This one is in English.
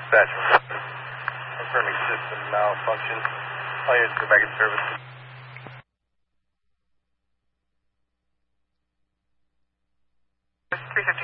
Dispatch. Confirming system malfunction. All units go back in service. 350